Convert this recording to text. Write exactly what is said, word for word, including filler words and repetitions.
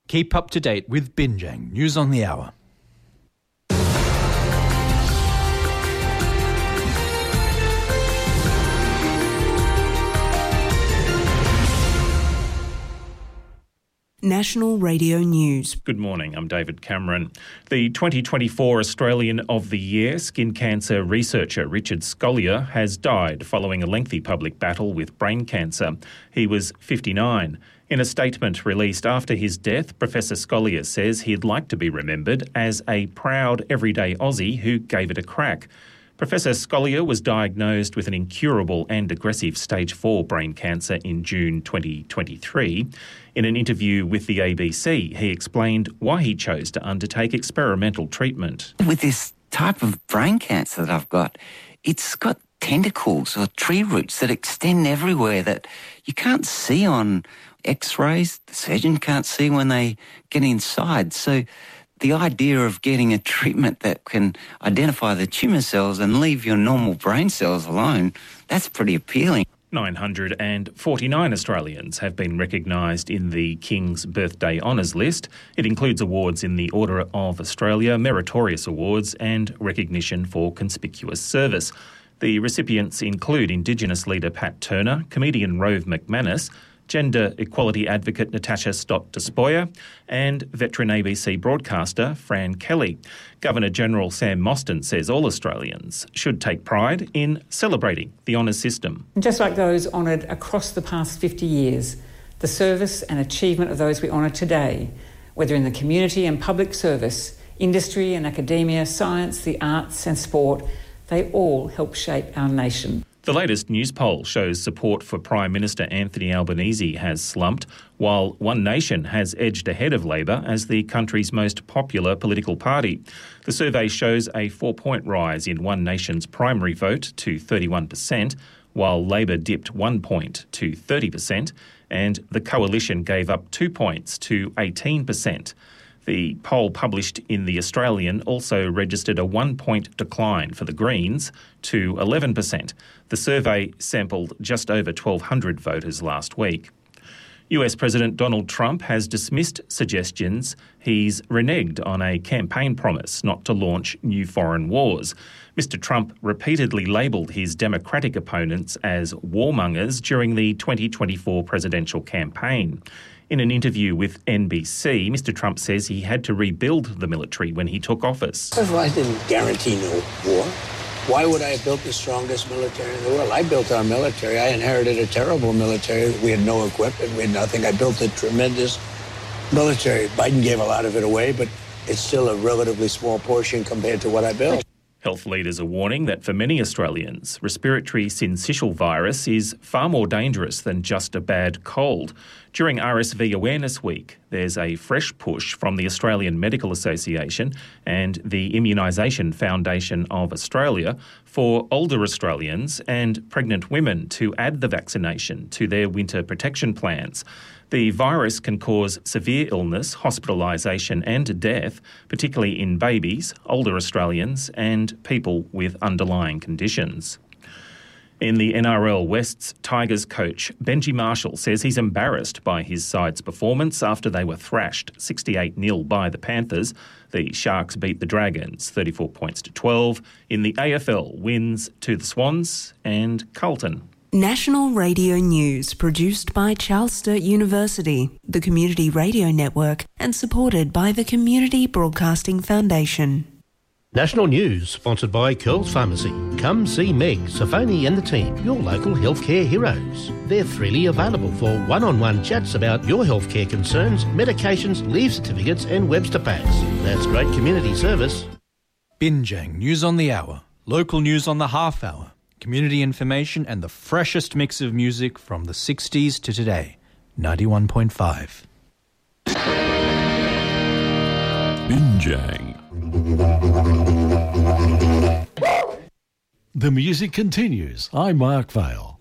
Keep up to date with Binjang News on the Hour. National Radio News. Good morning, I'm David Cameron. The twenty twenty-four Australian of the Year skin cancer researcher Richard Scolyer has died following a lengthy public battle with brain cancer. He was fifty-nine. In a statement released after his death, Professor Scolyer says he'd like to be remembered as a proud everyday Aussie who gave it a crack. Professor Scolyer was diagnosed with an incurable and aggressive stage four brain cancer in June twenty twenty-three. In an interview with the A B C, he explained why he chose to undertake experimental treatment. With this type of brain cancer that I've got, it's got tentacles or tree roots that extend everywhere that you can't see on X-rays. The surgeon can't see when they get inside. So the idea of getting a treatment that can identify the tumour cells and leave your normal brain cells alone, that's pretty appealing. nine hundred forty-nine Australians have been recognised in the King's Birthday Honours list. It includes awards in the Order of Australia, meritorious awards and recognition for conspicuous service. The recipients include Indigenous leader Pat Turner, comedian Rove McManus, gender equality advocate Natasha Stott-Despoja and veteran A B C broadcaster Fran Kelly. Governor-General Sam Mostyn says all Australians should take pride in celebrating the honours system. Just like those honoured across the past fifty years, the service and achievement of those we honour today, whether in the community and public service, industry and academia, science, the arts and sport, they all help shape our nation. The latest news poll shows support for Prime Minister Anthony Albanese has slumped, while One Nation has edged ahead of Labor as the country's most popular political party. The survey shows a four-point rise in One Nation's primary vote to thirty-one percent, while Labor dipped one point to thirty percent, and the coalition gave up two points to eighteen percent. The poll published in The Australian also registered a one-point decline for the Greens to eleven percent. The survey sampled just over twelve hundred voters last week. U S President Donald Trump has dismissed suggestions he's reneged on a campaign promise not to launch new foreign wars. Mister Trump repeatedly labelled his Democratic opponents as warmongers during the twenty twenty-four presidential campaign. In an interview with N B C, Mister Trump says he had to rebuild the military when he took office. First of all, I didn't guarantee no war. Why would I have built the strongest military in the world? I built our military. I inherited a terrible military. We had no equipment. We had nothing. I built a tremendous military. Biden gave a lot of it away, but it's still a relatively small portion compared to what I built. Health leaders are warning that for many Australians, respiratory syncytial virus is far more dangerous than just a bad cold. During R S V Awareness Week, there's a fresh push from the Australian Medical Association and the Immunisation Foundation of Australia for older Australians and pregnant women to add the vaccination to their winter protection plans. The virus can cause severe illness, hospitalisation and death, particularly in babies, older Australians and people with underlying conditions. In the N R L West's Tigers coach, Benji Marshall says he's embarrassed by his side's performance after they were thrashed sixty-eight nil by the Panthers. The Sharks beat the Dragons thirty-four points to twelve. In the A F L, wins to the Swans and Carlton. National Radio News, produced by Charles Sturt University, the Community Radio Network, and supported by the Community Broadcasting Foundation. National News, sponsored by Curls Pharmacy. Come see Meg, Safoni and the team, your local healthcare heroes. They're freely available for one-on-one chats about your healthcare concerns, medications, leave certificates and Webster packs. That's great community service. Binjang News on the Hour, local news on the half hour, community information and the freshest mix of music from the sixties to today. ninety-one point five. Binjang. The music continues. I'm Mark Vale.